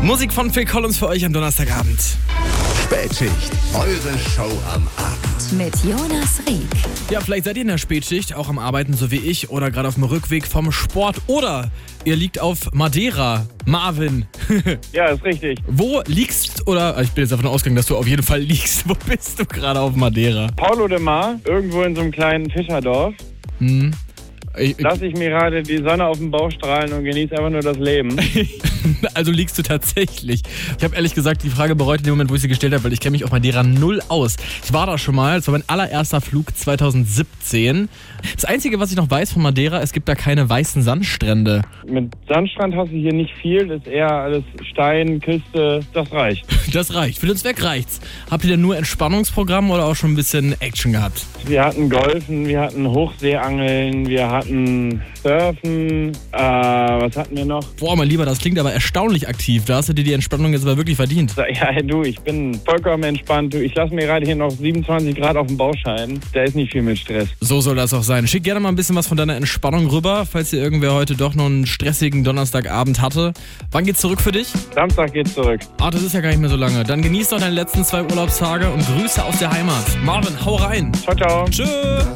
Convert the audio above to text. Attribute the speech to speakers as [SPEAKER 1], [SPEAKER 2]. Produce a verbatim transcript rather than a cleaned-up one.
[SPEAKER 1] Musik von Phil Collins für euch am Donnerstagabend.
[SPEAKER 2] Spätschicht, eure Show am Abend.
[SPEAKER 3] Mit Jonas Rieck.
[SPEAKER 1] Ja, vielleicht seid ihr in der Spätschicht, auch am Arbeiten, so wie ich, oder gerade auf dem Rückweg vom Sport. Oder ihr liegt auf Madeira. Marvin.
[SPEAKER 4] Ja, ist richtig.
[SPEAKER 1] Wo liegst, oder ich bin jetzt davon ausgegangen, dass du auf jeden Fall liegst. Wo bist du gerade auf Madeira?
[SPEAKER 4] Paulo de Mar, irgendwo in so einem kleinen Fischerdorf.
[SPEAKER 1] Hm. Ich,
[SPEAKER 4] Lass ich mir gerade die Sonne auf den Bauch strahlen und genieße einfach nur das Leben.
[SPEAKER 1] Also liegst du tatsächlich. Ich habe ehrlich gesagt die Frage bereut in dem Moment, wo ich sie gestellt habe, weil ich kenne mich auf Madeira null aus. Ich war da schon mal, es war mein allererster Flug zwanzig siebzehn. Das Einzige, was ich noch weiß von Madeira, es gibt da keine weißen Sandstrände.
[SPEAKER 4] Mit Sandstrand hast du hier nicht viel, das ist eher alles Stein, Küste, das reicht.
[SPEAKER 1] Das reicht, für den Zweck reicht's. Habt ihr denn nur Entspannungsprogramm oder auch schon ein bisschen Action gehabt?
[SPEAKER 4] Wir hatten Golfen, wir hatten Hochseeangeln, wir hatten Surfen, äh, was hatten wir noch?
[SPEAKER 1] Boah, mein Lieber, das klingt aber erstaunlich aktiv. Da hast du dir die Entspannung jetzt aber wirklich verdient.
[SPEAKER 4] Ja, du, ich bin vollkommen entspannt. Du, ich lasse mir gerade hier noch siebenundzwanzig Grad auf dem Bauch scheinen. Da ist nicht viel mit Stress.
[SPEAKER 1] So soll das auch sein. Schick gerne mal ein bisschen was von deiner Entspannung rüber, falls hier irgendwer heute doch noch einen stressigen Donnerstagabend hatte. Wann geht's zurück für dich?
[SPEAKER 4] Samstag geht's zurück.
[SPEAKER 1] Ah, das ist ja gar nicht mehr so lange. Dann genieß doch deine letzten zwei Urlaubstage und Grüße aus der Heimat. Marvin, hau rein.
[SPEAKER 4] Ciao, ciao.
[SPEAKER 1] Tschüss.